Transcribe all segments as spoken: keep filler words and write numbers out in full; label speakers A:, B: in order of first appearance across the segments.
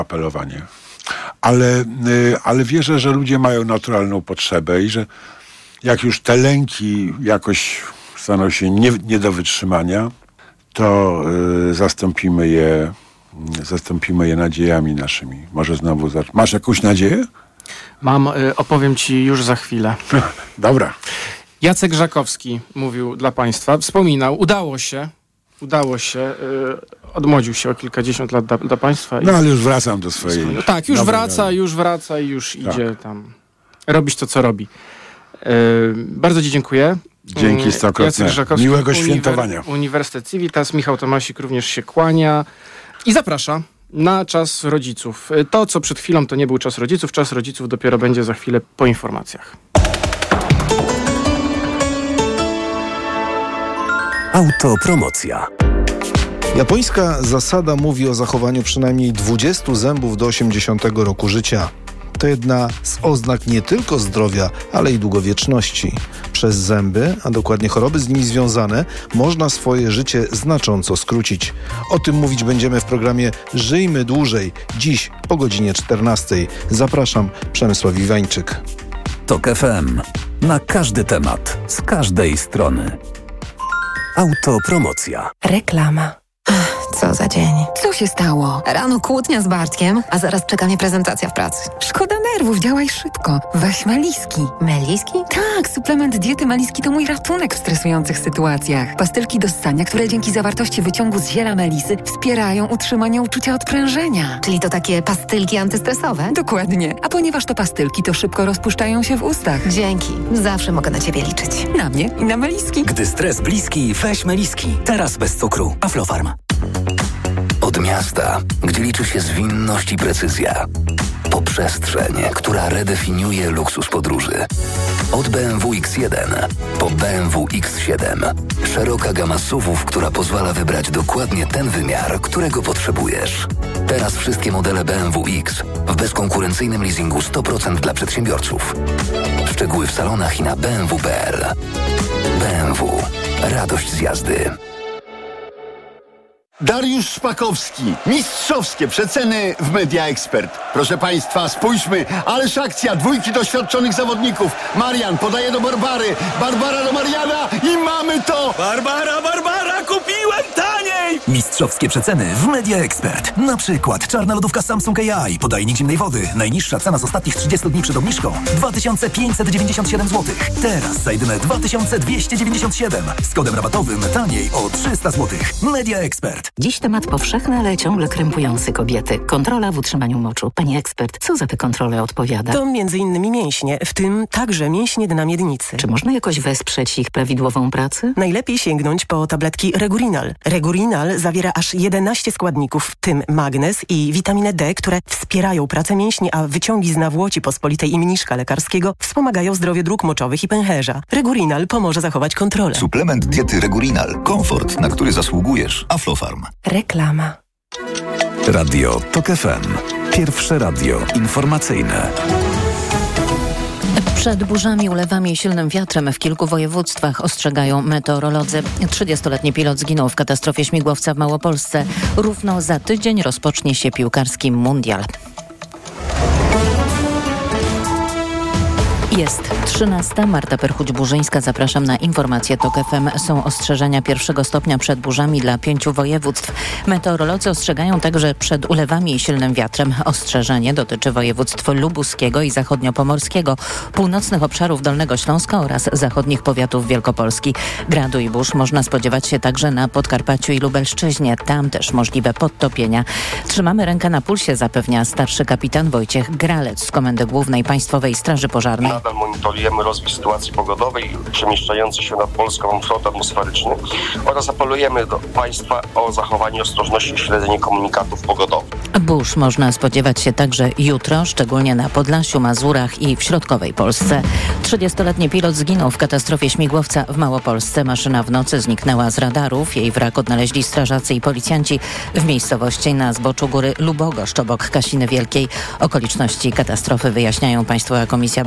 A: apelowanie. Ale, ale wierzę, że ludzie mają naturalną potrzebę i że jak już te lęki jakoś staną się nie, nie do wytrzymania, to y, zastąpimy je zastąpimy je nadziejami naszymi. Może znowu... Zacz- Masz jakąś nadzieję?
B: Mam, y, opowiem ci już za chwilę.
A: Dobra.
B: Jacek Żakowski mówił dla państwa, wspominał, udało się, udało się, y, odmłodził się o kilkadziesiąt lat dla, dla państwa.
A: No i, ale już wracam do swojej...
B: No, tak, już
A: nowej,
B: wraca,
A: ale...
B: już wraca i już
A: tak.
B: idzie tam robić to, co robi. Y, bardzo ci dziękuję.
A: Dzięki stokrotne. Miłego świętowania.
B: Uniwer- Uniwersytet Civitas. Michał Tomasik również się kłania i zaprasza na czas rodziców. To, co przed chwilą, to nie był czas rodziców. Czas rodziców dopiero będzie za chwilę po informacjach.
C: Autopromocja.
D: Japońska zasada mówi o zachowaniu przynajmniej dwudziestu zębów do osiemdziesiątego roku życia. To jedna z oznak nie tylko zdrowia, ale i długowieczności. Przez zęby, a dokładnie choroby z nimi związane, można swoje życie znacząco skrócić. O tym mówić będziemy w programie Żyjmy Dłużej, dziś po godzinie czternastej. Zapraszam, Przemysław Iwańczyk.
C: Tok F M. Na każdy temat, z każdej strony. Autopromocja.
E: Reklama. Co za dzień. Co się stało? Rano kłótnia z Bartkiem, a zaraz czeka mnie prezentacja w pracy. Szkoda nerwów, działaj szybko. Weź Meliski. Meliski? Tak, suplement diety Meliski to mój ratunek w stresujących sytuacjach. Pastylki do ssania, które dzięki zawartości wyciągu z ziela melisy wspierają utrzymanie uczucia odprężenia. Czyli to takie pastylki antystresowe? Dokładnie. A ponieważ to pastylki, to szybko rozpuszczają się w ustach. Dzięki. Zawsze mogę na ciebie liczyć. Na mnie i na Meliski.
C: Gdy stres bliski, weź Meliski. Teraz bez cukru. Aflofarm. Od miasta, gdzie liczy się zwinność i precyzja, po przestrzeń, która redefiniuje luksus podróży. Od B M W X jeden po B M W X siedem. Szeroka gama S U V-ów, która pozwala wybrać dokładnie ten wymiar, którego potrzebujesz. Teraz wszystkie modele B M W X w bezkonkurencyjnym leasingu sto procent dla przedsiębiorców. Szczegóły w salonach i na b m w kropka p l. B M W. Radość z jazdy.
F: Dariusz Szpakowski. Mistrzowskie przeceny w Media Expert. Proszę Państwa, spójrzmy. Ależ akcja. Dwójki doświadczonych zawodników. Marian podaje do Barbary. Barbara do Mariana i mamy to!
G: Barbara, Barbara, kupiłem taniej!
C: Mistrzowskie przeceny w Media Expert. Na przykład czarna lodówka Samsung A I. Podajnik zimnej wody. Najniższa cena z ostatnich trzydziestu dni przed obniżką. dwa tysiące pięćset dziewięćdziesiąt siedem złotych. Teraz za jedyne dwa tysiące dwieście dziewięćdziesiąt siedem. Z kodem rabatowym taniej o trzysta złotych. Media Expert.
H: Dziś temat powszechny, ale ciągle krępujący kobiety. Kontrola w utrzymaniu moczu. Pani ekspert, co za te kontrole odpowiada?
I: To między innymi mięśnie, w tym także mięśnie dna miednicy.
H: Czy można jakoś wesprzeć ich prawidłową pracę?
I: Najlepiej sięgnąć po tabletki Regurinal. Regurinal zawiera aż jedenaście składników, w tym magnez i witaminę D, które wspierają pracę mięśni, a wyciągi z nawłoci pospolitej i mniszka lekarskiego wspomagają zdrowie dróg moczowych i pęcherza. Regurinal pomoże zachować kontrolę.
J: Suplement diety Regurinal. Komfort, na który zasługujesz. Aflofarm.
E: Reklama.
C: Radio Tok F M. Pierwsze radio informacyjne.
K: Przed burzami, ulewami i silnym wiatrem w kilku województwach ostrzegają meteorolodzy. trzydziestoletni pilot zginął w katastrofie śmigłowca w Małopolsce. Równo za tydzień rozpocznie się piłkarski mundial. Jest trzynasta. Marta Perchuć-Burzyńska. Zapraszam na informacje Tok F M. Są ostrzeżenia pierwszego stopnia przed burzami dla pięciu województw. Meteorolodzy ostrzegają także przed ulewami i silnym wiatrem. Ostrzeżenie dotyczy województw lubuskiego i zachodniopomorskiego, północnych obszarów Dolnego Śląska oraz zachodnich powiatów Wielkopolski. Gradu i burz można spodziewać się także na Podkarpaciu i Lubelszczyźnie. Tam też możliwe podtopienia. Trzymamy rękę na pulsie, zapewnia starszy kapitan Wojciech Gralec z Komendy Głównej Państwowej Straży Pożarnej.
L: Nadal monitorujemy rozwój sytuacji pogodowej przemieszczający się nad Polską front atmosferyczny oraz apelujemy do Państwa o zachowanie ostrożności i śledzenie komunikatów pogodowych.
K: Burz można spodziewać się także jutro, szczególnie na Podlasiu, Mazurach i w środkowej Polsce. trzydziestoletni pilot zginął w katastrofie śmigłowca w Małopolsce. Maszyna w nocy zniknęła z radarów. Jej wrak odnaleźli strażacy i policjanci w miejscowości na zboczu góry Lubogoszcz obok Kasiny Wielkiej. Okoliczności katastrofy wyjaśniają Państwowa Komisja Badania Wypadków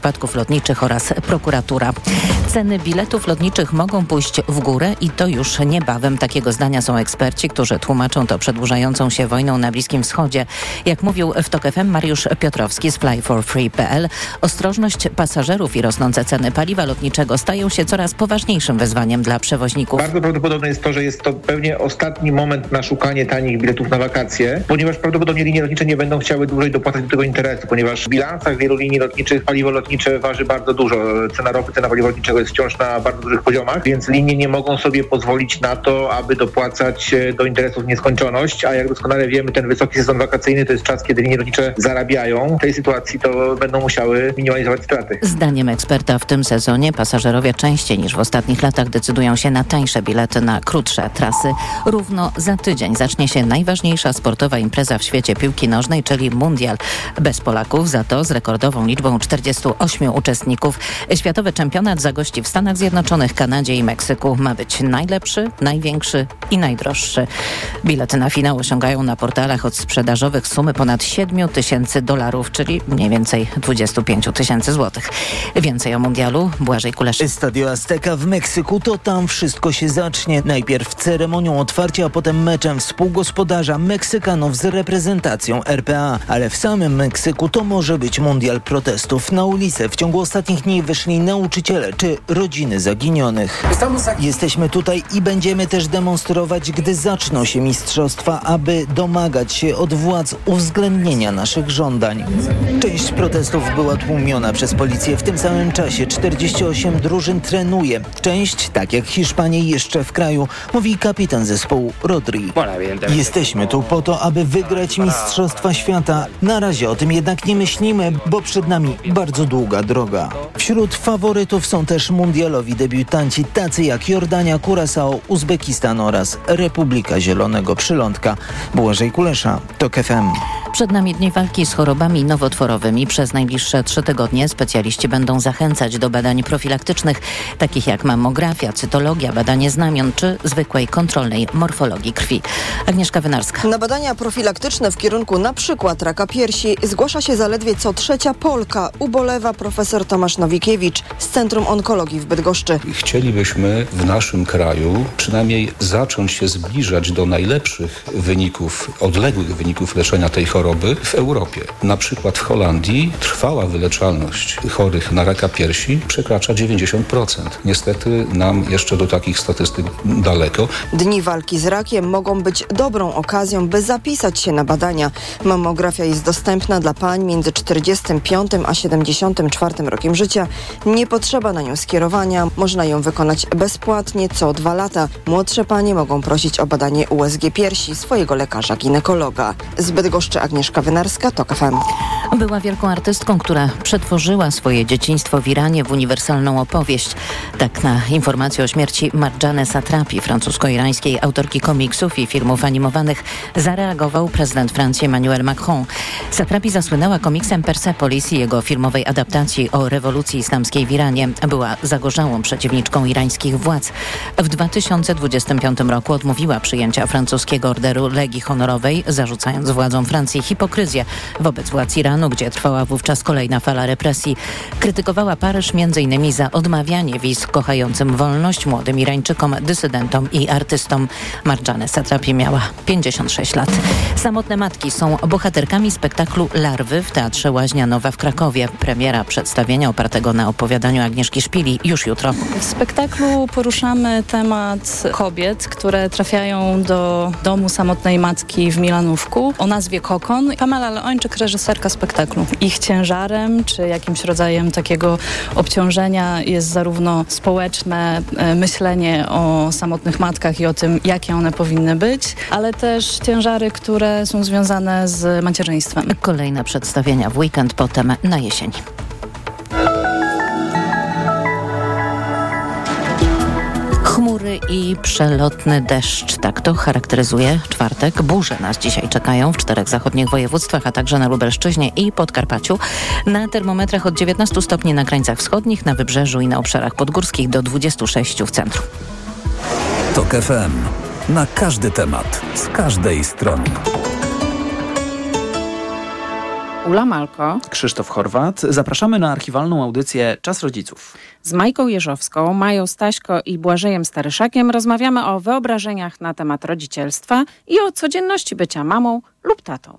K: wypadków lotniczych oraz prokuratura. Ceny biletów lotniczych mogą pójść w górę i to już niebawem. Takiego zdania są eksperci, którzy tłumaczą to przedłużającą się wojną na Bliskim Wschodzie. Jak mówił w TOK F M Mariusz Piotrowski z fly for free kropka p l, ostrożność pasażerów i rosnące ceny paliwa lotniczego stają się coraz poważniejszym wyzwaniem dla przewoźników.
M: Bardzo prawdopodobne jest to, że jest to pewnie ostatni moment na szukanie tanich biletów na wakacje, ponieważ prawdopodobnie linie lotnicze nie będą chciały dłużej dopłacać do tego interesu, ponieważ w bilansach wielu linii lotniczych paliwo lotnicze waży bardzo dużo. Cena ropy, cena paliwa lotniczego jest wciąż na bardzo dużych poziomach, więc linie nie mogą sobie pozwolić na to, aby dopłacać do interesów w nieskończoność, a jak doskonale wiemy, ten wysoki sezon wakacyjny to jest czas, kiedy linie lotnicze zarabiają. W tej sytuacji to będą musiały minimalizować straty.
K: Zdaniem eksperta w tym sezonie pasażerowie częściej niż w ostatnich latach decydują się na tańsze bilety na krótsze trasy. Równo za tydzień zacznie się najważniejsza sportowa impreza w świecie piłki nożnej, czyli Mundial. Bez Polaków, za to z rekordową liczbą czterdziestu ośmiu uczestników. Światowy czempionat zagości w Stanach Zjednoczonych, Kanadzie i Meksyku. Ma być najlepszy, największy i najdroższy. Bilety na finał osiągają na portalach odsprzedażowych sumy ponad siedmiu tysięcy dolarów, czyli mniej więcej dwudziestu pięciu tysięcy złotych. Więcej o Mundialu Błażej Kulesz.
N: Estadio Azteca w Meksyku, to tam wszystko się zacznie. Najpierw ceremonią otwarcia, a potem meczem współgospodarza Meksykanów z reprezentacją R P A. Ale w samym Meksyku to może być mundial protestów. Na ulicę w ciągu ostatnich dni wyszli nauczyciele czy rodziny zaginionych. Jesteśmy tutaj i będziemy też demonstrować, gdy zaczną się mistrzostwa, aby domagać się od władz uwzględnienia naszych żądań. Część protestów była tłumiona przez policję. W tym samym czasie czterdzieści osiem drużyn trenuje. Część, tak jak Hiszpanii, jeszcze w kraju, mówi kapitan zespołu Rodri. Jesteśmy tu po to, aby wygrać Mistrzostwa Świata. Na razie o tym jednak nie myślimy, bo przed nami bardzo długa droga. Wśród faworytów są też mundialowi debiutanci, tacy jak Jordania, Curaçao, Uzbekistan oraz Republika Zielonego Przylądka. Błażej Kulesza, TOK F M.
K: Przed nami dni walki z chorobami nowotworowymi. Przez najbliższe trzy tygodnie specjaliści będą zachęcać do badań profilaktycznych, takich jak mammografia, cytologia, badanie znamion czy zwykłej kontrolnej morfologii krwi. Agnieszka Wynarska.
O: Na badania profilaktyczne w kierunku na przykład raka piersi zgłasza się zaledwie co trzecia Polka, ubolewa profesor Tomasz Nowikiewicz z Centrum Onkologii w Bydgoszczy.
P: Chcielibyśmy w naszym kraju przynajmniej zacząć się zbliżać do najlepszych wyników, odległych wyników leczenia tej choroby w Europie. Na przykład w Holandii trwała wyleczalność chorych na raka piersi przekracza dziewięćdziesiąt procent. Niestety nam jeszcze do takich statystyk daleko.
O: Dni walki z rakiem mogą być dobrą okazją, by zapisać się na badania. Mammografia jest dostępna dla pań między czterdziestym piątym a siedemdziesiątym czwartym rokiem życia. Nie potrzeba na nią skierowania. Można ją wykonać bezpłatnie co dwa lata. Młodsze panie mogą prosić o badanie U S G piersi swojego lekarza ginekologa. Z Bydgoszczy Agnieszka Wynarska, TOK F M.
K: Była wielką artystką, która przetworzyła swoje dzieciństwo w Iranie w uniwersalną opowieść. Tak na informację o śmierci Marjane Satrapi, francusko-irańskiej autorki komiksów i filmów animowanych, zareagował prezydent Francji Emmanuel Macron. Satrapi zasłynęła komiksem Persepolis i jego filmowej adaptacji o rewolucji islamskiej w Iranie. Była zagorzałą przeciwniczką irańskich władz. W dwa tysiące dwudziestym piątym roku odmówiła przyjęcia francuskiego orderu Legii Honorowej, zarzucając władzom Francji hipokryzję wobec władz Iranu, gdzie trwała wówczas kolejna fala represji. Krytykowała Paryż między innymi za odmawianie wiz kochającym wolność młodym Irańczykom, dysydentom i artystom. Marjane Satrapi miała pięćdziesiąt sześć lat. Samotne matki są bohaterkami spektaklu Larwy w Teatrze Łaźnia Nowa w Krakowie. Premiera przedstawienia opartego na opowiadaniu Agnieszki Szpili już jutro.
Q: W spektaklu poruszamy temat kobiet, które trafiają do domu samotnej matki w Milanówku o nazwie Kokon. Pamela Leończyk, reżyserka spektaklu. Ich ciężarem czy jakimś rodzajem takiego obciążenia jest zarówno społeczne e, myślenie o samotnych matkach i o tym, jakie one powinny być, ale też ciężary, które są związane z macierzyństwem.
K: Kolejne przedstawienia w weekend, potem na jesień. Chmury i przelotny deszcz. Tak to charakteryzuje czwartek. Burze nas dzisiaj czekają w czterech zachodnich województwach, a także na Lubelszczyźnie i Podkarpaciu. Na termometrach od dziewiętnastu stopni na krańcach wschodnich, na wybrzeżu i na obszarach podgórskich do dwudziestu sześciu w centrum.
C: TOK F M. Na każdy temat, z każdej strony.
R: Ula Malko,
S: Krzysztof Chorwat. Zapraszamy na archiwalną audycję Czas Rodziców.
R: Z Majką Jeżowską, Mają Staśko i Błażejem Staryszakiem rozmawiamy o wyobrażeniach na temat rodzicielstwa i o codzienności bycia mamą lub tatą.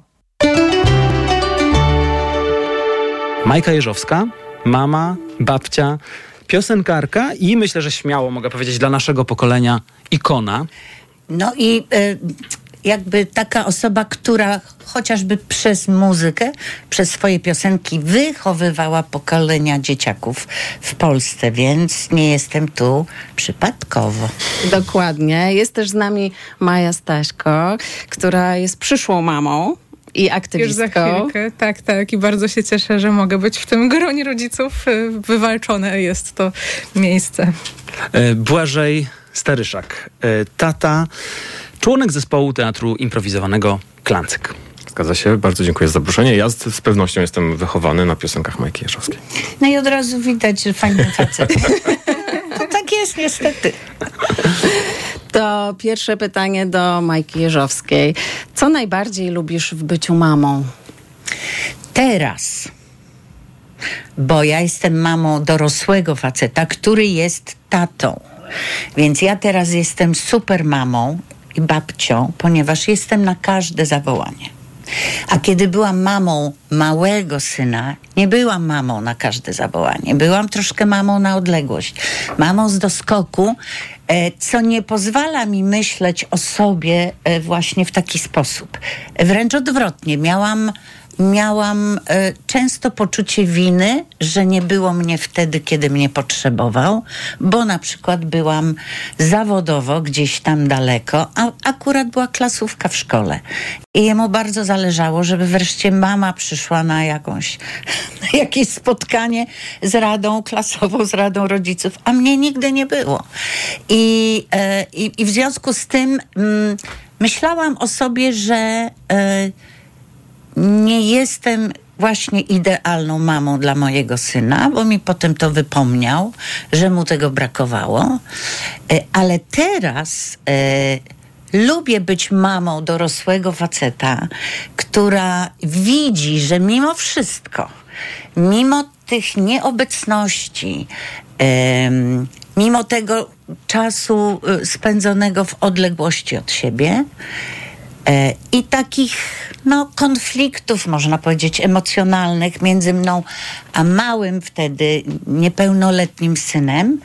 S: Majka Jeżowska, mama, babcia, piosenkarka i myślę, że śmiało mogę powiedzieć dla naszego pokolenia ikona.
T: No i y, jakby taka osoba, która chociażby przez muzykę, przez swoje piosenki wychowywała pokolenia dzieciaków w Polsce, więc nie jestem tu przypadkowo.
R: Dokładnie. Jest też z nami Maja Staśko, która jest przyszłą mamą i aktywistką.
U: Już za chwilkę, tak, tak. I bardzo się cieszę, że mogę być w tym gronie rodziców. Wywalczone jest to miejsce.
S: Błażej Staryszak, tata, członek zespołu teatru improwizowanego Klancyk.
V: Zgadza się, bardzo dziękuję za zaproszenie. Ja z, z pewnością jestem wychowany na piosenkach Majki Jeżowskiej.
T: No i od razu widać, że fajny facet. To tak jest niestety.
R: To pierwsze pytanie do Majki Jeżowskiej. Co najbardziej lubisz w byciu mamą?
T: Teraz. Bo ja jestem mamą dorosłego faceta, który jest tatą. Więc ja teraz jestem super mamą i babcią, ponieważ jestem na każde zawołanie. A kiedy byłam mamą małego syna, nie byłam mamą na każde zawołanie. Byłam troszkę mamą na odległość. Mamą z doskoku, co nie pozwala mi myśleć o sobie właśnie w taki sposób. Wręcz odwrotnie. Miałam Miałam e, często poczucie winy, że nie było mnie wtedy, kiedy mnie potrzebował, bo na przykład byłam zawodowo gdzieś tam daleko, a akurat była klasówka w szkole. I jemu bardzo zależało, żeby wreszcie mama przyszła na jakąś, na jakieś spotkanie z radą klasową, z radą rodziców, a mnie nigdy nie było. I, e, i, i w związku z tym mm, myślałam o sobie, że e, nie jestem właśnie idealną mamą dla mojego syna, bo mi potem to wypomniał, że mu tego brakowało. Ale teraz e, lubię być mamą dorosłego faceta, która widzi, że mimo wszystko, mimo tych nieobecności, e, mimo tego czasu spędzonego w odległości od siebie, i takich no, konfliktów, można powiedzieć, emocjonalnych między mną a małym wtedy niepełnoletnim synem.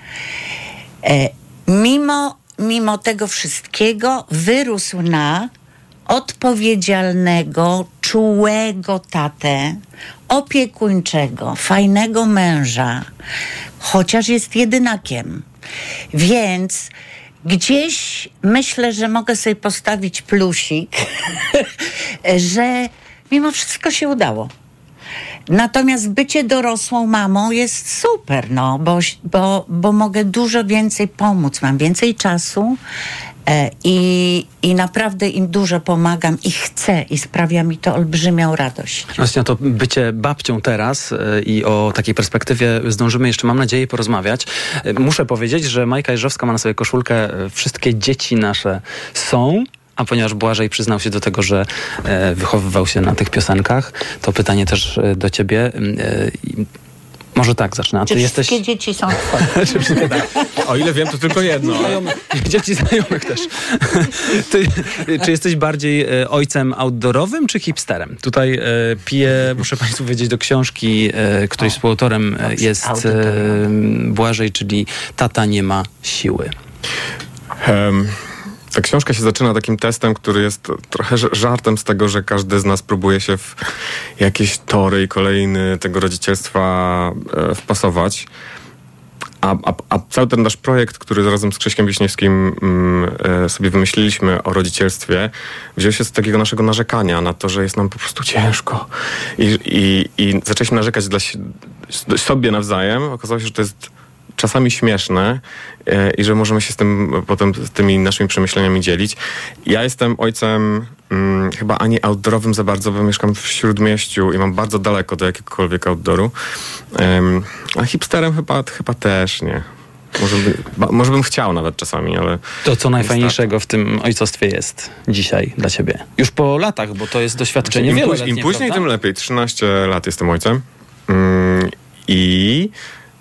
T: Mimo, mimo tego wszystkiego wyrósł na odpowiedzialnego, czułego tatę, opiekuńczego, fajnego męża, chociaż jest jedynakiem. Więc gdzieś myślę, że mogę sobie postawić plusik, że mimo wszystko się udało. Natomiast bycie dorosłą mamą jest super, no, bo, bo, bo mogę dużo więcej pomóc, mam więcej czasu e, i, i naprawdę im dużo pomagam i chcę i sprawia mi to olbrzymią radość.
S: Właśnie to bycie babcią teraz e, i o takiej perspektywie zdążymy jeszcze, mam nadzieję, porozmawiać. E, muszę powiedzieć, że Majka Jeżowska ma na sobie koszulkę e, wszystkie dzieci nasze są. A ponieważ Błażej przyznał się do tego, że e, wychowywał się na tych piosenkach, to pytanie też e, do ciebie. E, może tak zacznę. A
T: czy
S: ty
T: wszystkie
S: jesteś...
T: dzieci są twoje?
S: Czy wszystkie, tak.
V: O ile wiem, to tylko jedno.
S: Znajomy, dzieci znajomych też. Ty, czy jesteś bardziej e, ojcem outdoorowym, czy hipsterem? Tutaj e, piję, muszę państwu powiedzieć, do książki, e, której współautorem e, jest e, Błażej, czyli Tata nie ma siły.
V: Um. Ta książka się zaczyna takim testem, który jest trochę żartem z tego, że każdy z nas próbuje się w jakieś tory i kolejny tego rodzicielstwa e, wpasować. A, a, a cały ten nasz projekt, który razem z Krzyśkiem Wiśniewskim mm, e, sobie wymyśliliśmy o rodzicielstwie, wziął się z takiego naszego narzekania na to, że jest nam po prostu ciężko. I, i, i zaczęliśmy narzekać dla si- sobie nawzajem. Okazało się, że to jest czasami śmieszne e, i że możemy się z tym potem z tymi naszymi przemyśleniami dzielić. Ja jestem ojcem mm, chyba ani outdoorowym za bardzo, bo mieszkam w Śródmieściu i mam bardzo daleko do jakiegokolwiek outdooru. Um, a hipsterem chyba, chyba też nie. Może, by, może bym chciał nawet czasami, ale...
S: To co najfajniejszego w tym ojcostwie jest dzisiaj dla ciebie? Już po latach, bo to jest doświadczenie
V: znaczy, im,
S: wieloletnie,
V: Im później,
S: prawda?
V: tym lepiej. trzynaście lat jestem ojcem. Mm, I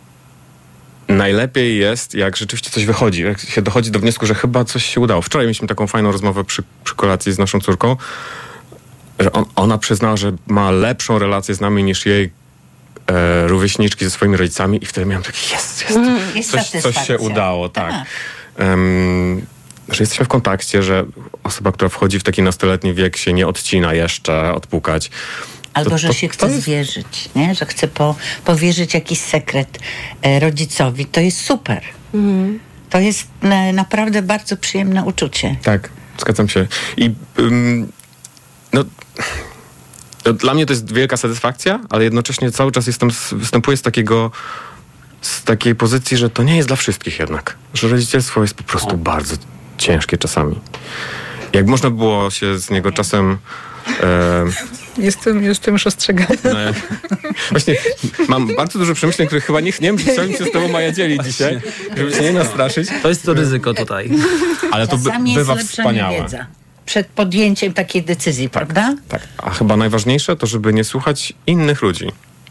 V: najlepiej jest, jak rzeczywiście coś wychodzi. Jak się dochodzi do wniosku, że chyba coś się udało. Wczoraj mieliśmy taką fajną rozmowę przy, przy kolacji z naszą córką, że on, ona przyznała, że ma lepszą relację z nami niż jej e, rówieśniczki ze swoimi rodzicami i wtedy miałem takie, jest, jest,
T: Mm, jest
V: coś, coś się udało, tak. Um, że jesteśmy w kontakcie, że osoba, która wchodzi w taki nastoletni wiek się nie odcina jeszcze, odpukać.
T: Albo,
V: to,
T: że
V: to,
T: się
V: to
T: chce
V: jest...
T: zwierzyć, nie? Że chce po, powierzyć jakiś sekret e, rodzicowi. To jest super. Mhm. To jest na, naprawdę bardzo przyjemne uczucie.
V: Tak, zgadzam się. I um, no, no, dla mnie to jest wielka satysfakcja, ale jednocześnie cały czas jestem, występuję z takiego z takiej pozycji, że to nie jest dla wszystkich jednak. Że rodzicielstwo jest po prostu o. bardzo ciężkie czasami. Jak można było się z niego czasem... E,
U: Jestem, jestem już ostrzegana. No,
V: właśnie mam bardzo dużo przemyśleń, których chyba nie, nie wiem, czy chciałbym się z tobą Maja dzielić dzisiaj, żeby się nie nastraszyć.
S: To jest to ryzyko tutaj.
V: Ale to by, bywa wspaniałe.
T: Wiedza przed podjęciem takiej decyzji,
V: tak,
T: prawda?
V: Tak. A chyba najważniejsze to, żeby nie słuchać innych ludzi.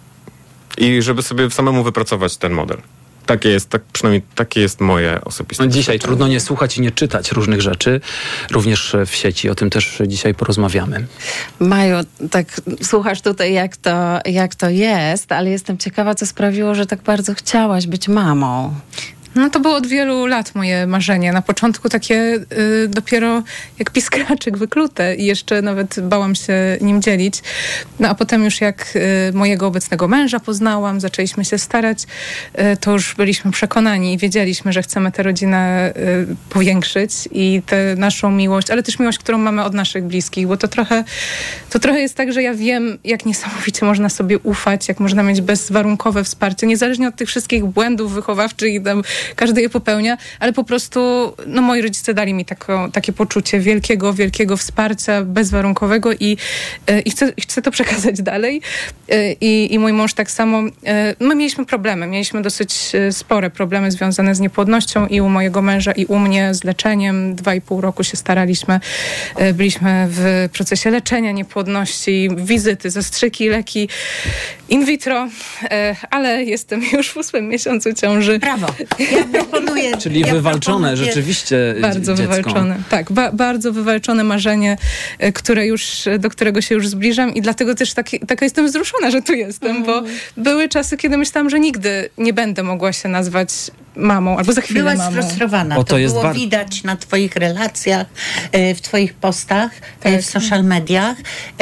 V: I żeby sobie samemu wypracować ten model. Takie jest, tak, przynajmniej takie jest moje osobiste.
S: No dzisiaj trudno nie słuchać i nie czytać różnych rzeczy, również w sieci. O tym też dzisiaj porozmawiamy.
R: Maju, tak słuchasz tutaj, jak to, jak to jest, ale jestem ciekawa, co sprawiło, że tak bardzo chciałaś być mamą.
U: No to było od wielu lat moje marzenie. Na początku takie y, dopiero jak piskraczek wyklute i jeszcze nawet bałam się nim dzielić. No a potem już jak y, mojego obecnego męża poznałam, zaczęliśmy się starać, y, to już byliśmy przekonani i wiedzieliśmy, że chcemy tę rodzinę y, powiększyć i tę naszą miłość, ale też miłość, którą mamy od naszych bliskich, bo to trochę, to trochę jest tak, że ja wiem, jak niesamowicie można sobie ufać, jak można mieć bezwarunkowe wsparcie, niezależnie od tych wszystkich błędów wychowawczych i tam każdy je popełnia, ale po prostu no, moi rodzice dali mi tako, takie poczucie wielkiego, wielkiego wsparcia, bezwarunkowego i, i chcę, chcę to przekazać dalej. I, i mój mąż tak samo. My mieliśmy problemy, mieliśmy dosyć spore problemy związane z niepłodnością i u mojego męża, i u mnie z leczeniem. Dwa i pół roku się staraliśmy. Byliśmy w procesie leczenia niepłodności, wizyty, zastrzyki, leki in vitro, ale jestem już w ósmym miesiącu ciąży.
T: Brawo! Ja proponuję,
S: Czyli
T: ja
S: wywalczone
T: proponuję...
S: rzeczywiście
U: Bardzo
S: dziecko.
U: wywalczone. Tak, ba- bardzo wywalczone marzenie, które już, do którego się już zbliżam i dlatego też taki, taka jestem wzruszona, że tu jestem, mm. bo były czasy, kiedy myślałam, że nigdy nie będę mogła się nazwać mamą, albo za chwilę
T: Byłaś
U: mamą.
T: sfrustrowana.
S: O,
T: to
S: to jest
T: było
S: bar-
T: widać na twoich relacjach, w twoich postach,
U: tak.
T: w social mediach.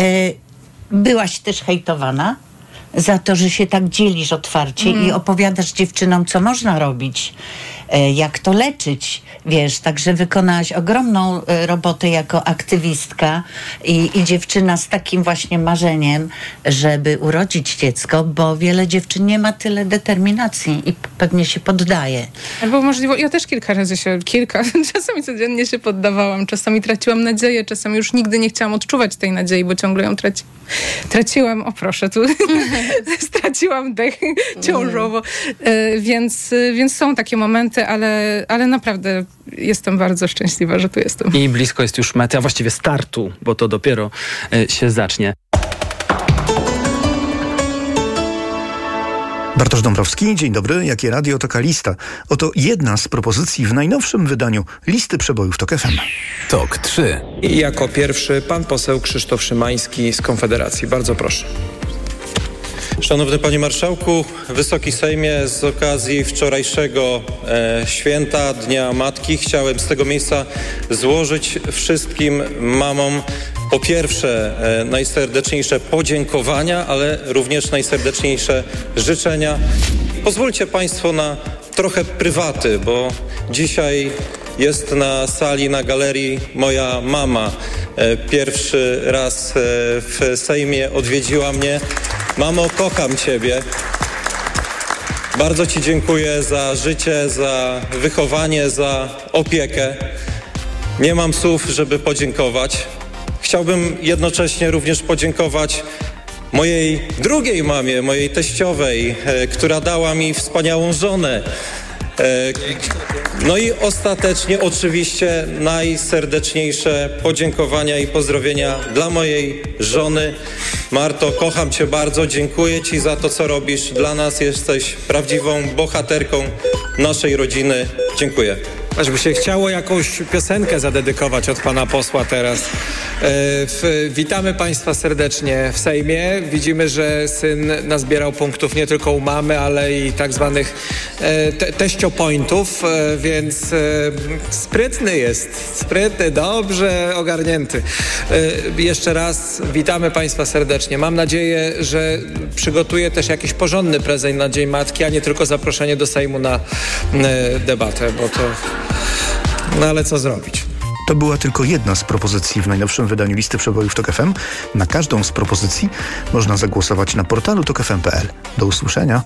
T: Byłaś też hejtowana za to, że się tak dzielisz otwarcie mm. i opowiadasz dziewczynom, co można robić, jak to leczyć, wiesz, także wykonałaś ogromną robotę jako aktywistka i, i dziewczyna z takim właśnie marzeniem, żeby urodzić dziecko, bo wiele dziewczyn nie ma tyle determinacji i pewnie się poddaje.
U: Albo możliwe, ja też kilka razy się, kilka, czasami codziennie się poddawałam, czasami traciłam nadzieję, czasami już nigdy nie chciałam odczuwać tej nadziei, bo ciągle ją traci, traciłam, o proszę, tu straciłam dech ciążowo, e, więc, więc są takie momenty, ale, ale naprawdę jestem bardzo szczęśliwa, że tu jestem.
S: I blisko jest już mety, a właściwie startu, bo to dopiero y, się zacznie.
A: Bartosz Dąbrowski, dzień dobry. Jakie radio, taka lista. Oto jedna z propozycji w najnowszym wydaniu listy przebojów TOK F M.
C: TOK trzy.
B: I jako pierwszy pan poseł Krzysztof Szymański z Konfederacji. Bardzo proszę.
W: Szanowny Panie Marszałku, Wysoki Sejmie, z okazji wczorajszego e, święta Dnia Matki chciałem z tego miejsca złożyć wszystkim mamom po pierwsze e, najserdeczniejsze podziękowania, ale również najserdeczniejsze życzenia. Pozwólcie Państwo na trochę prywaty, bo dzisiaj jest na sali, na galerii moja mama. E, pierwszy raz e, w Sejmie odwiedziła mnie. Mamo, kocham Ciebie. Bardzo Ci dziękuję za życie, za wychowanie, za opiekę. Nie mam słów, żeby podziękować. Chciałbym jednocześnie również podziękować mojej drugiej mamie, mojej teściowej, e, która dała mi wspaniałą żonę. No i ostatecznie oczywiście najserdeczniejsze podziękowania i pozdrowienia dla mojej żony. Marto, kocham cię bardzo, dziękuję ci za to, co robisz dla nas. Jesteś prawdziwą bohaterką naszej rodziny. Dziękuję.
B: Aż by się chciało jakąś piosenkę zadedykować od pana posła teraz. E, w, witamy państwa serdecznie w Sejmie. Widzimy, że syn nazbierał punktów nie tylko u mamy, ale i tak zwanych e, te, teściopointów, e, więc e, sprytny jest. Sprytny, dobrze ogarnięty. E, jeszcze raz witamy państwa serdecznie. Mam nadzieję, że przygotuje też jakiś porządny prezent na Dzień Matki, a nie tylko zaproszenie do Sejmu na e, debatę, bo to... No ale co zrobić?
A: To była tylko jedna z propozycji w najnowszym wydaniu listy przebojów Tok F M. Na każdą z propozycji można zagłosować na portalu tok f m kropka p l. Do usłyszenia.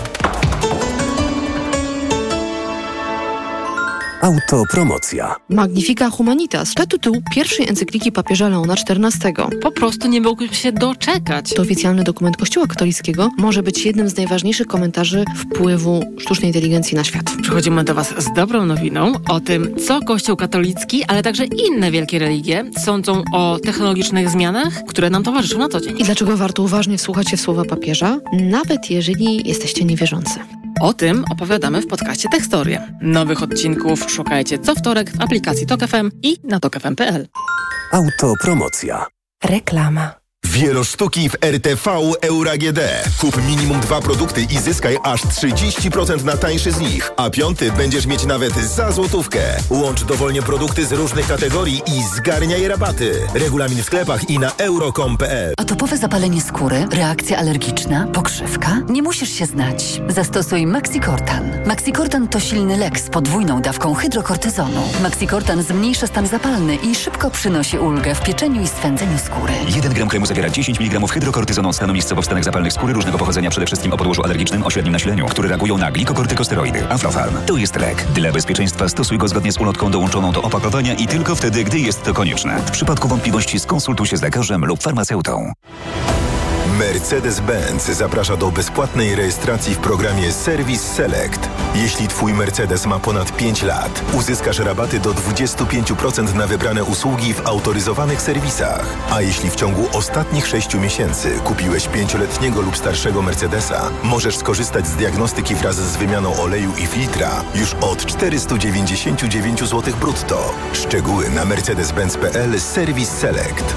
D: Autopromocja.
F: Magnifica Humanitas to tytuł pierwszej encykliki papieża Leona czternastego.
G: Po prostu nie mógłbym się doczekać.
F: To oficjalny dokument Kościoła katolickiego, może być jednym z najważniejszych komentarzy wpływu sztucznej inteligencji na świat.
G: Przychodzimy do Was z dobrą nowiną o tym, co Kościół katolicki, ale także inne wielkie religie sądzą o technologicznych zmianach, które nam towarzyszą na co dzień.
F: I dlaczego warto uważnie wsłuchać się w słowa papieża, nawet jeżeli jesteście niewierzący.
G: O tym opowiadamy w podcaście Tekstorie. Nowych odcinków szukajcie co wtorek w aplikacji Tok F M i na tok f m kropka p l.
D: Autopromocja.
F: Reklama.
X: Wielosztuki w R T V Euro A G D. Kup minimum dwa produkty i zyskaj aż trzydzieści procent na tańszy z nich, a piąty będziesz mieć nawet za złotówkę. Łącz dowolnie produkty z różnych kategorii i zgarniaj rabaty. Regulamin w sklepach i na euro kropka com kropka p l.
Y: Atopowe zapalenie skóry, reakcja alergiczna, pokrzywka? Nie musisz się znać. Zastosuj Maxicortan. Maxicortan to silny lek z podwójną dawką hydrokortyzonu. Maxicortan zmniejsza stan zapalny i szybko przynosi ulgę w pieczeniu i swędzeniu skóry.
C: jeden gram kremu zawiera dziesięć miligramów hydrokortyzonu stanu miejscowo w stanach zapalnych skóry różnego pochodzenia, przede wszystkim o podłożu alergicznym o średnim nasileniu, które reagują na glikokortykosteroidy. Aflofarm. To jest lek. Dla bezpieczeństwa stosuj go zgodnie z ulotką dołączoną do opakowania i tylko wtedy, gdy jest to konieczne. W przypadku wątpliwości skonsultuj się z lekarzem lub farmaceutą.
X: Mercedes-Benz zaprasza do bezpłatnej rejestracji w programie Service Select. Jeśli Twój Mercedes ma ponad pięć lat, uzyskasz rabaty do dwadzieścia pięć procent na wybrane usługi w autoryzowanych serwisach. A jeśli w ciągu ostatnich sześciu miesięcy kupiłeś pięcioletniego lub starszego Mercedesa, możesz skorzystać z diagnostyki wraz z wymianą oleju i filtra już od czterysta dziewięćdziesiąt dziewięć złotych brutto. Szczegóły na mercedes benz kropka p l Service Select.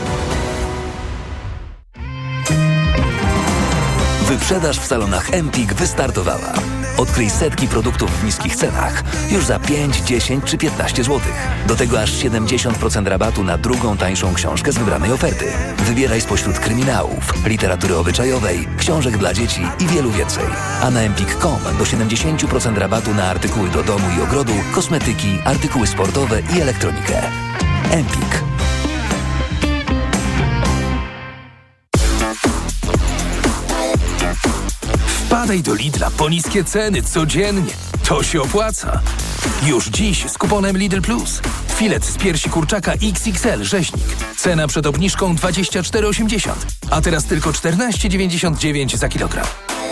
C: Wyprzedaż w salonach Empik wystartowała. Odkryj setki produktów w niskich cenach już za pięć, dziesięć czy piętnaście złotych. Do tego aż siedemdziesiąt procent rabatu na drugą tańszą książkę z wybranej oferty. Wybieraj spośród kryminałów, literatury obyczajowej, książek dla dzieci i wielu więcej. A na empik kropka com do siedemdziesiąt procent rabatu na artykuły do domu i ogrodu, kosmetyki, artykuły sportowe i elektronikę. Empik.
Z: Wpadaj do Lidla po niskie ceny codziennie. To się opłaca. Już dziś z kuponem Lidl Plus. Filet z piersi kurczaka X X L rzeźnik. Cena przed obniżką dwadzieścia cztery osiemdziesiąt, a teraz tylko czternaście dziewięćdziesiąt dziewięć za kilogram.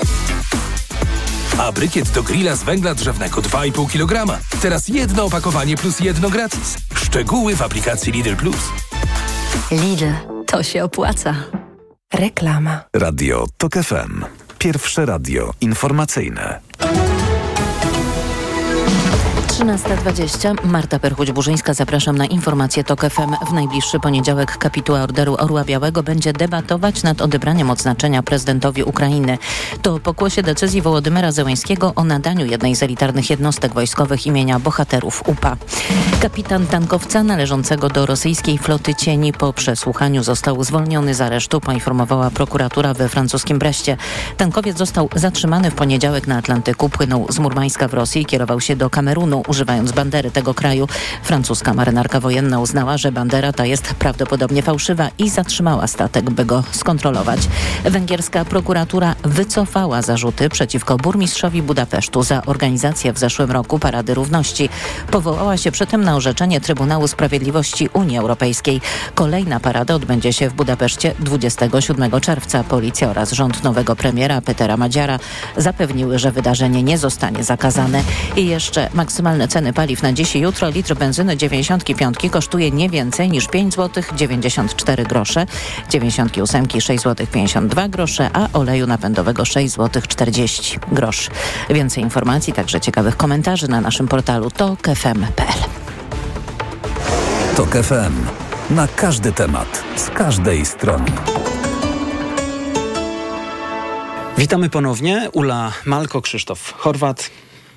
Z: A brykiet do grilla z węgla drzewnego dwa i pół kilograma. Teraz jedno opakowanie plus jedno gratis. Szczegóły w aplikacji Lidl Plus.
Y: Lidl, to się opłaca.
F: Reklama.
D: Radio Tok F M. Pierwsze radio informacyjne.
K: trzynasta dwadzieścia. Marta Perchuć-Burzyńska. Zapraszam na informację Tok F M. W najbliższy poniedziałek kapituła Orderu Orła Białego będzie debatować nad odebraniem odznaczenia prezydentowi Ukrainy. To pokłosie decyzji Wołodymyra Zełenskiego o nadaniu jednej z elitarnych jednostek wojskowych imienia bohaterów U P A. Kapitan tankowca należącego do rosyjskiej floty cieni po przesłuchaniu został zwolniony z aresztu, poinformowała prokuratura we francuskim Breście. Tankowiec został zatrzymany w poniedziałek na Atlantyku, płynął z Murmańska w Rosji i kierował się do Kamerunu. używając bandery tego kraju. Francuska marynarka wojenna uznała, że bandera ta jest prawdopodobnie fałszywa i zatrzymała statek, by go skontrolować. Węgierska prokuratura wycofała zarzuty przeciwko burmistrzowi Budapesztu za organizację w zeszłym roku Parady Równości. Powołała się przy tym na orzeczenie Trybunału Sprawiedliwości Unii Europejskiej. Kolejna parada odbędzie się w Budapeszcie dwudziestego siódmego czerwca. Policja oraz rząd nowego premiera Petera Madziara zapewniły, że wydarzenie nie zostanie zakazane. I jeszcze maksymalne ceny paliw na dziś i jutro. Litr benzyny dziewięćdziesiątki piątki kosztuje nie więcej niż pięć złotych dziewięćdziesiąt cztery grosze, dziewięćdziesiątki ósemki sześć złotych pięćdziesiąt dwa grosze, a oleju napędowego sześć złotych czterdzieści groszy. Więcej informacji, także ciekawych komentarzy na naszym portalu tok f m kropka p l.
D: Tok F M. Na każdy temat, z każdej strony.
S: Witamy ponownie. Ula Malko, Krzysztof Horwat.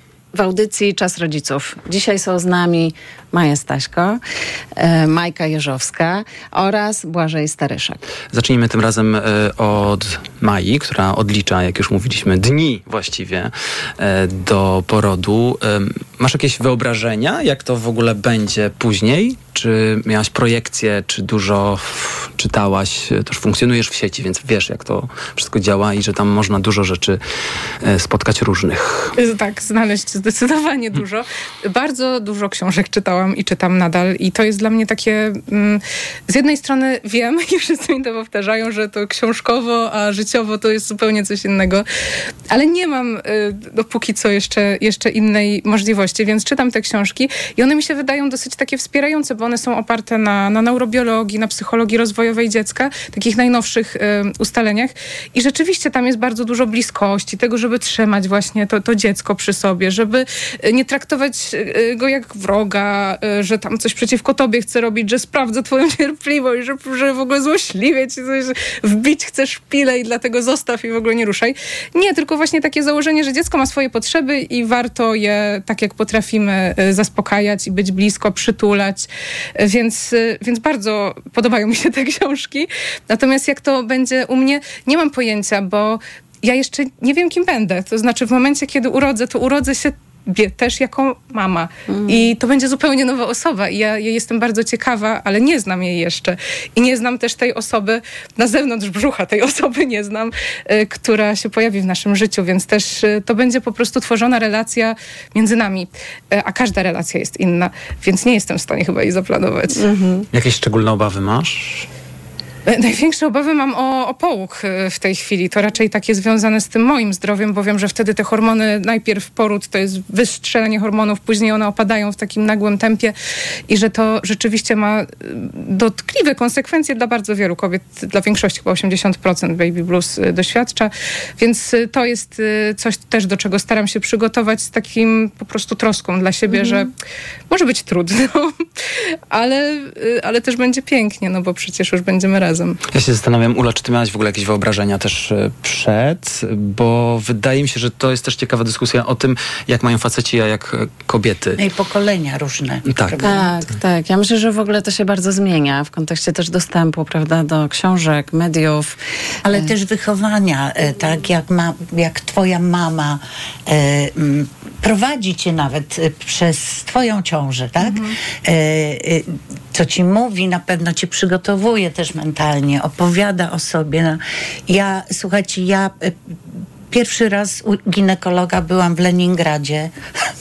R: W audycji Czas Rodziców. Dzisiaj są z nami Maja Staśko, e, Majka Jeżowska oraz Błażej Staryszak.
S: Zacznijmy tym razem e, od Mai, która odlicza, jak już mówiliśmy, dni właściwie e, do porodu. E, masz jakieś wyobrażenia, jak to w ogóle będzie później? Czy miałaś projekcję, czy dużo czytałaś? Też funkcjonujesz w sieci, więc wiesz, jak to wszystko działa i że tam można dużo rzeczy e, spotkać różnych.
U: Tak, znaleźć zdecydowanie dużo. Bardzo dużo książek czytałam i czytam nadal i to jest dla mnie takie, mm, z jednej strony wiem i wszyscy mi to powtarzają, że to książkowo, a życiowo to jest zupełnie coś innego, ale nie mam y, dopóki co jeszcze, jeszcze innej możliwości, więc czytam te książki i one mi się wydają dosyć takie wspierające, bo one są oparte na, na neurobiologii, na psychologii rozwojowej dziecka, takich najnowszych y, ustaleniach i rzeczywiście tam jest bardzo dużo bliskości, tego, żeby trzymać właśnie to, to dziecko przy sobie, żeby nie traktować go jak wroga, że tam coś przeciwko tobie chce robić, że sprawdza twoją cierpliwość, że, że w ogóle złośliwie ci coś wbić chce szpilę i dlatego zostaw i w ogóle nie ruszaj. Nie, tylko właśnie takie założenie, że dziecko ma swoje potrzeby i warto je tak jak potrafimy zaspokajać i być blisko, przytulać. Więc, więc bardzo podobają mi się te książki. Natomiast jak to będzie u mnie, nie mam pojęcia, bo ja jeszcze nie wiem, kim będę. To znaczy w momencie, kiedy urodzę, to urodzę się też jako mama. Mm. I to będzie zupełnie nowa osoba. I ja, ja jestem bardzo ciekawa, ale nie znam jej jeszcze. I nie znam też tej osoby, na zewnątrz brzucha tej osoby nie znam, y, która się pojawi w naszym życiu, więc też y, to będzie po prostu tworzona relacja między nami. Y, a każda relacja jest inna, więc nie jestem w stanie chyba jej zaplanować. Mm-hmm.
S: Jakieś szczególne obawy masz?
U: Największe obawy mam o, o połóg w tej chwili. To raczej takie związane z tym moim zdrowiem, bo wiem, że wtedy te hormony, najpierw poród to jest wystrzelenie hormonów, później one opadają w takim nagłym tempie i że to rzeczywiście ma dotkliwe konsekwencje dla bardzo wielu kobiet, dla większości, chyba osiemdziesiąt procent baby blues doświadcza, więc to jest coś też, do czego staram się przygotować z takim po prostu troską dla siebie, mhm. że może być trudno, ale, ale też będzie pięknie, no bo przecież już będziemy razem.
S: Ja się zastanawiam, Ula, czy ty miałaś w ogóle jakieś wyobrażenia też przed, bo wydaje mi się, że to jest też ciekawa dyskusja o tym, jak mają faceci, a jak kobiety.
T: No i pokolenia różne.
S: Tak.
R: Tak, tak. Ja myślę, że w ogóle to się bardzo zmienia w kontekście też dostępu, prawda, do książek, mediów.
T: Ale też wychowania, tak, jak, ma, jak twoja mama e, m, prowadzi cię nawet przez twoją ciążę, tak? Mhm. E, e, co ci mówi, na pewno cię przygotowuje też mentalnie, opowiada o sobie. No, ja, słuchajcie, ja y, pierwszy raz u ginekologa byłam w Leningradzie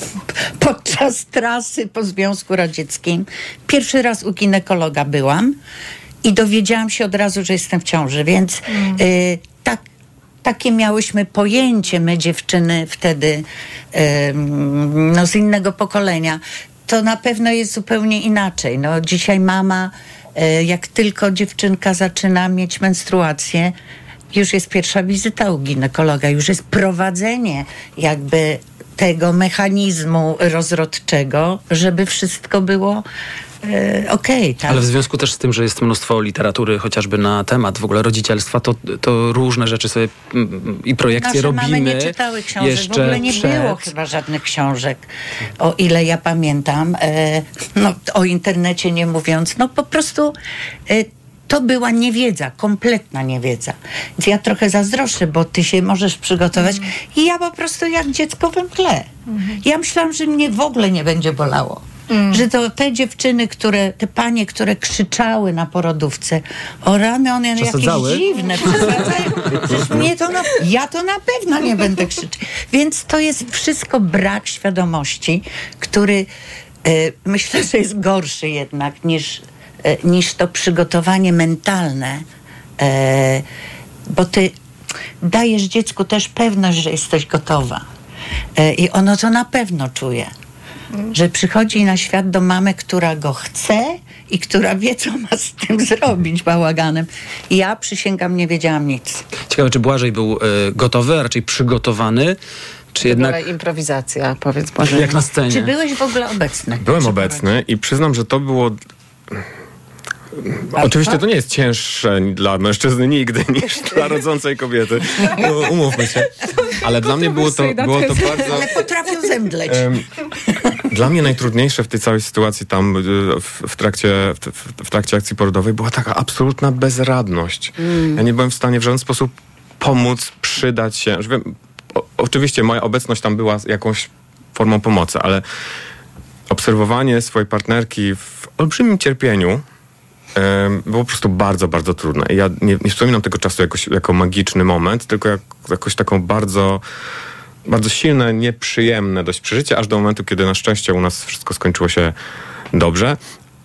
T: podczas trasy po Związku Radzieckim. Pierwszy raz u ginekologa byłam i dowiedziałam się od razu, że jestem w ciąży, więc mm. y, tak takie miałyśmy pojęcie, my dziewczyny wtedy y, no, z innego pokolenia. To na pewno jest zupełnie inaczej. No, dzisiaj mama, jak tylko dziewczynka zaczyna mieć menstruację, już jest pierwsza wizyta u ginekologa, już jest prowadzenie jakby tego mechanizmu rozrodczego, żeby wszystko było e, okej. Okay, tak?
S: Ale w związku też z tym, że jest mnóstwo literatury chociażby na temat w ogóle rodzicielstwa, to, to różne rzeczy sobie i projekcje
T: Nasze
S: robimy.
T: Mamy nie czytały książek,
S: jeszcze
T: w ogóle nie
S: przed...
T: było chyba żadnych książek, o ile ja pamiętam. E, no, o internecie nie mówiąc. No po prostu e, To była niewiedza, kompletna niewiedza. Więc ja trochę zazdroszczę, bo ty się możesz przygotować mm. i ja po prostu jak dziecko we mgle. Mm. Ja myślałam, że mnie w ogóle nie będzie bolało. Mm. Że to te dziewczyny, które, te panie, które krzyczały na porodówce, o rany, one jakieś dziwne, przesadzają. Przecież mnie to na, ja to na pewno nie będę krzyczeć. Więc to jest wszystko brak świadomości, który e, myślę, że jest gorszy jednak niż, e, niż to przygotowanie mentalne. E, bo ty dajesz dziecku też pewność, że jesteś gotowa. E, I ono to na pewno czuje. Że przychodzi na świat do mamy, która go chce i która wie, co ma z tym zrobić, bałaganem. I ja, przysięgam, nie wiedziałam nic.
S: Ciekawe, czy Błażej był y, gotowy, a raczej przygotowany, czy
R: to
S: jednak...
R: była improwizacja, powiedz Błażej.
S: Jak na scenie.
T: Czy byłeś w ogóle obecny?
V: Byłem obecny i przyznam, że to było... Oczywiście to nie jest cięższe dla mężczyzny nigdy niż dla rodzącej kobiety. No, umówmy się. Ale dla mnie było to, było to bardzo...
T: Ale potrafią zemdleć.
V: Um, dla mnie najtrudniejsze w tej całej sytuacji tam w, w, trakcie, w, w trakcie akcji porodowej była taka absolutna bezradność. Mm. Ja nie byłem w stanie w żaden sposób pomóc, przydać się. Wiem, o, oczywiście moja obecność tam była jakąś formą pomocy, ale obserwowanie swojej partnerki w olbrzymim cierpieniu było po prostu bardzo, bardzo trudne. Ja nie, nie wspominam tego czasu jakoś, jako magiczny moment, tylko jak, jakoś taką bardzo, bardzo silne, nieprzyjemne dość przeżycie, aż do momentu, kiedy na szczęście u nas wszystko skończyło się dobrze.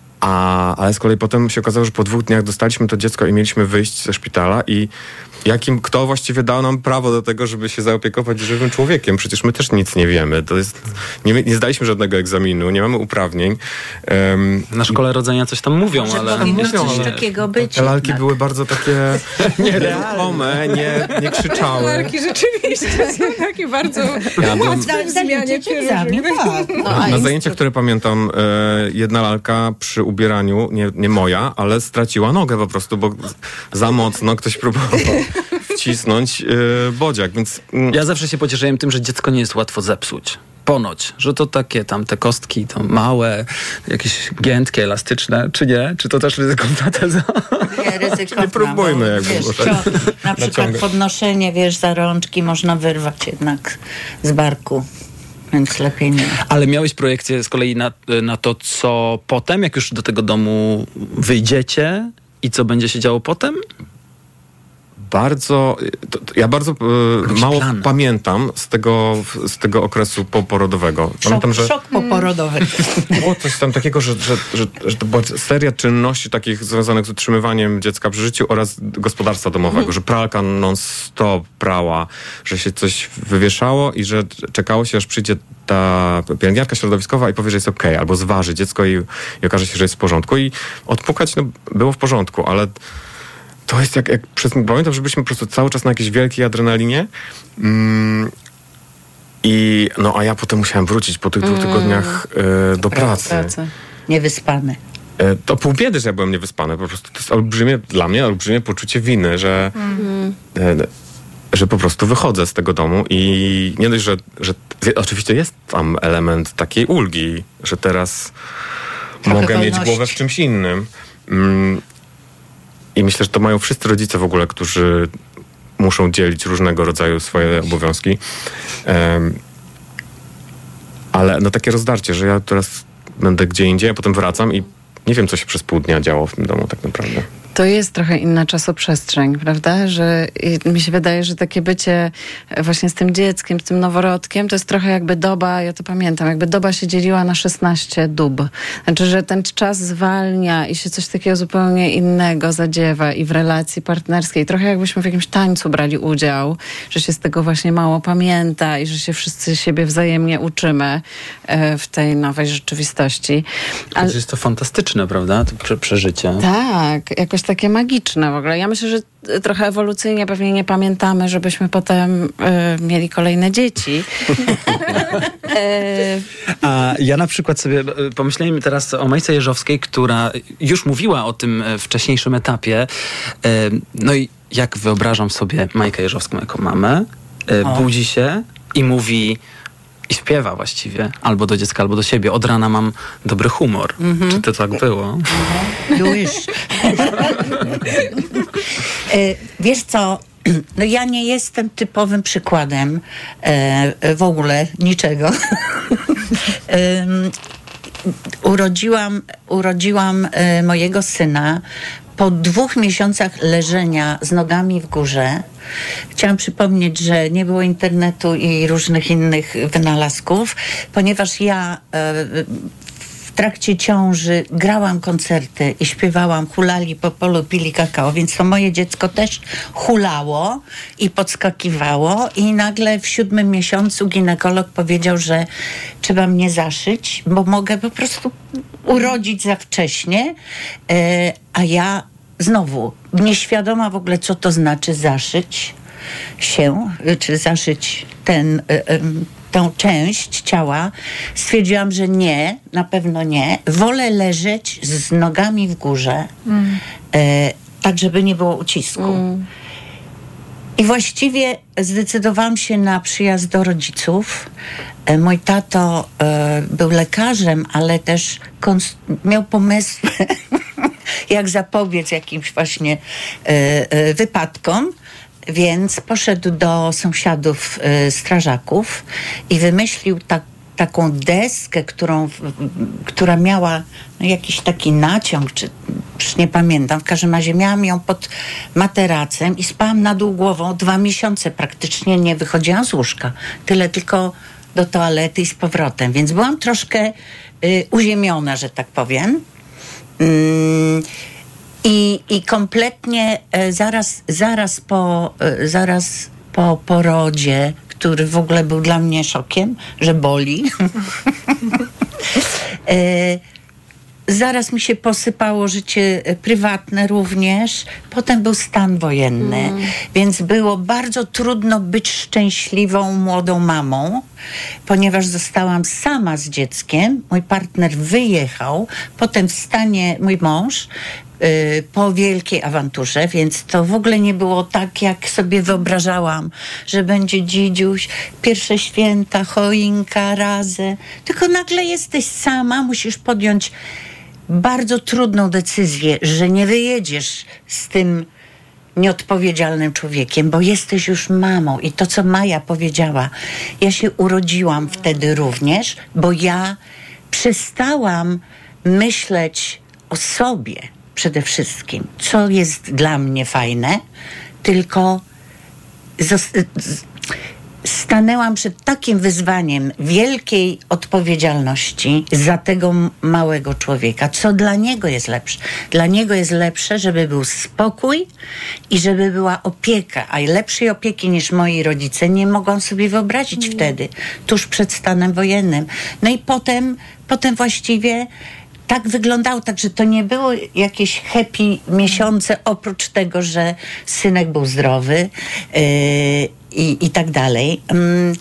V: A, ale z kolei potem się okazało, że po dwóch dniach dostaliśmy to dziecko i mieliśmy wyjść ze szpitala i jakim, kto właściwie dał nam prawo do tego, żeby się zaopiekować żywym człowiekiem? Przecież my też nic nie wiemy. To jest, nie, nie zdaliśmy żadnego egzaminu, nie mamy uprawnień. Um,
S: Na szkole rodzenia coś tam mówią,
T: może
S: ale...
T: powinno
V: mówią,
T: coś
V: ale
T: takiego być.
V: Te lalki były bardzo takie nieruchome, nie, nie krzyczały.
U: Lalki rzeczywiście są takie bardzo
V: Ja byłem,
U: łatwe w zmianie
T: egzamin, tak. No,
V: na na zajęciach, które pamiętam, e, jedna lalka przy ubieraniu, nie, nie moja, ale straciła nogę po prostu, bo za mocno ktoś próbował wcisnąć e, bodziak, więc... Mm.
S: Ja zawsze się pocieszyłem tym, że dziecko nie jest łatwo zepsuć. Ponoć, że to takie tam te kostki, to małe, jakieś giętkie, elastyczne, czy nie? Czy to też ryzykowna teza?
T: Nie, ryzykowna.
V: Nie próbujmy jakby.
T: Wiesz, co, na przykład podnoszenie, wiesz, za rączki można wyrwać jednak z barku. Więc lepiej nie.
S: Ale miałeś projekcję z kolei na, na to, co potem, jak już do tego domu wyjdziecie i co będzie się działo potem?
V: Bardzo, to, to ja bardzo e, mało plan. pamiętam z tego, z tego okresu poporodowego. Pamiętam,
T: szok,
V: że
T: szok poporodowy.
V: było coś tam takiego, że, że, że, że to była seria czynności takich związanych z utrzymywaniem dziecka przy życiu oraz gospodarstwa domowego, mm. że pralka non-stop prała, że się coś wywieszało i że czekało się, aż przyjdzie ta pielęgniarka środowiskowa i powie, że jest okej, okay, albo zważy dziecko i, i okaże się, że jest w porządku. I odpukać no, było w porządku, ale to jest jak, jak przez, pamiętam, że byliśmy po prostu cały czas na jakiejś wielkiej adrenalinie mm, i no a ja potem musiałem wrócić po tych dwóch mm. tygodniach y, do pracy.
T: pracy. Niewyspany.
V: Y, to pół biedy, że ja byłem niewyspany. Po prostu to jest olbrzymie, dla mnie olbrzymie poczucie winy, że, mm. y, że po prostu wychodzę z tego domu i nie dość, że, że oczywiście jest tam element takiej ulgi, że teraz trochę mogę wolności. Mieć głowę w czymś innym. Mm, I myślę, że to mają wszyscy rodzice w ogóle, którzy muszą dzielić różnego rodzaju swoje obowiązki. Um, ale no takie rozdarcie, że ja teraz będę gdzie indziej, a potem wracam i nie wiem, co się przez pół dnia działo w tym domu tak naprawdę.
R: To jest trochę inna czasoprzestrzeń, prawda? Że mi się wydaje, że takie bycie właśnie z tym dzieckiem, z tym noworodkiem, to jest trochę jakby doba, ja to pamiętam, jakby doba się dzieliła na szesnaście dób. Znaczy, że ten czas zwalnia i się coś takiego zupełnie innego zadziewa i w relacji partnerskiej. Trochę jakbyśmy w jakimś tańcu brali udział, że się z tego właśnie mało pamięta i że się wszyscy siebie wzajemnie uczymy w tej nowej rzeczywistości.
S: Ale jest to fantastyczne, prawda? To prze- przeżycie.
R: Tak, jakoś takie magiczne w ogóle. Ja myślę, że trochę ewolucyjnie pewnie nie pamiętamy, żebyśmy potem y, mieli kolejne dzieci.
S: A ja na przykład sobie pomyślałem teraz o Majce Jeżowskiej, która już mówiła o tym wcześniejszym etapie. No i jak wyobrażam sobie Majkę Jeżowską jako mamę, budzi się i mówi: i śpiewa właściwie albo do dziecka, albo do siebie. Od rana mam dobry humor. Mhm. Czy to tak było?
T: Już. Wiesz co, no ja nie jestem typowym przykładem e, w ogóle niczego. e, urodziłam urodziłam e, mojego syna po dwóch miesiącach leżenia z nogami w górze. Chciałam przypomnieć, że nie było internetu i różnych innych wynalazków, ponieważ ja e, w trakcie ciąży grałam koncerty i śpiewałam, hulali po polu, pili kakao, więc to moje dziecko też hulało i podskakiwało i nagle w siódmym miesiącu ginekolog powiedział, że trzeba mnie zaszyć, bo mogę po prostu urodzić za wcześnie, e, a ja znowu nieświadoma w ogóle, co to znaczy zaszyć się, czy zaszyć ten... E, e, tą część ciała, stwierdziłam, że nie, na pewno nie. Wolę leżeć z nogami w górze, mm. e, tak żeby nie było ucisku. Mm. I właściwie zdecydowałam się na przyjazd do rodziców. E, mój tato e, był lekarzem, ale też kons- miał pomysły, jak zapobiec jakimś właśnie e, e, wypadkom. Więc poszedł do sąsiadów y, strażaków i wymyślił tak, taką deskę, którą, w, która miała no, jakiś taki naciąg, czy już nie pamiętam. W każdym razie miałam ją pod materacem i spałam na dół głową. Dwa miesiące praktycznie nie wychodziłam z łóżka. Tyle tylko do toalety i z powrotem. Więc byłam troszkę y, uziemiona, że tak powiem. Mm. I, I kompletnie e, zaraz, zaraz, po, e, zaraz po porodzie, który w ogóle był dla mnie szokiem, że boli, e, zaraz mi się posypało życie prywatne również. Potem był stan wojenny, mm. więc było bardzo trudno być szczęśliwą młodą mamą, ponieważ zostałam sama z dzieckiem. Mój partner wyjechał, potem w stanie mój mąż, po wielkiej awanturze, więc to w ogóle nie było tak, jak sobie wyobrażałam, że będzie dzidziuś, pierwsze święta, choinka, razem. Tylko nagle jesteś sama, musisz podjąć bardzo trudną decyzję, że nie wyjedziesz z tym nieodpowiedzialnym człowiekiem, bo jesteś już mamą. I to, co Maja powiedziała, ja się urodziłam wtedy również, bo ja przestałam myśleć o sobie przede wszystkim, co jest dla mnie fajne, tylko zos- stanęłam przed takim wyzwaniem wielkiej odpowiedzialności za tego małego człowieka. Co dla niego jest lepsze? Dla niego jest lepsze, żeby był spokój i żeby była opieka, a lepszej opieki niż moi rodzice nie mogłam sobie wyobrazić mm. wtedy, tuż przed stanem wojennym. No i potem, potem właściwie tak wyglądało, także to nie było jakieś happy miesiące, oprócz tego, że synek był zdrowy yy, i, i tak dalej. Yy,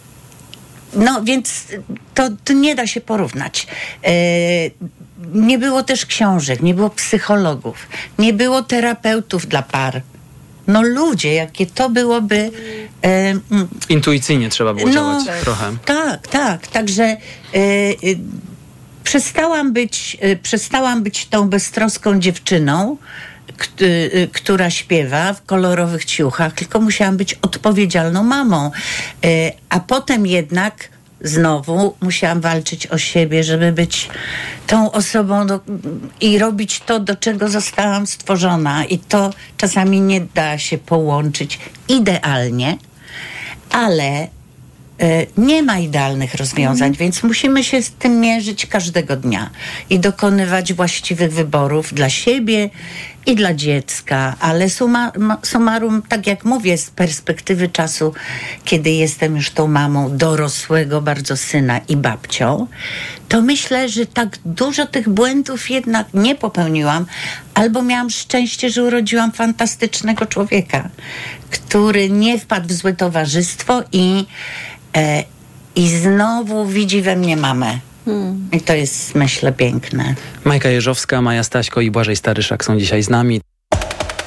T: no więc to, to nie da się porównać. Yy, nie było też książek, nie było psychologów, nie było terapeutów dla par. No ludzie, jakie to byłoby... E,
S: Intuicyjnie trzeba było
T: no,
S: działać trochę.
T: Tak, tak. Także e, e, przestałam być, e, przestałam być tą beztroską dziewczyną, k- e, która śpiewa w kolorowych ciuchach, tylko musiałam być odpowiedzialną mamą. E, a potem jednak znowu musiałam walczyć o siebie, żeby być tą osobą do, i robić to, do czego zostałam stworzona. I to czasami nie da się połączyć idealnie, ale y, nie ma idealnych rozwiązań, mm. więc musimy się z tym mierzyć każdego dnia i dokonywać właściwych wyborów dla siebie i dla dziecka, ale suma, summarum, tak jak mówię, z perspektywy czasu, kiedy jestem już tą mamą dorosłego bardzo syna i babcią, to myślę, że tak dużo tych błędów jednak nie popełniłam, albo miałam szczęście, że urodziłam fantastycznego człowieka, który nie wpadł w złe towarzystwo i, e, i znowu widzi we mnie mamę. Hmm. I to jest, myślę, piękne.
S: Majka Jeżowska, Maja Staśko i Błażej Staryszak są dzisiaj z nami.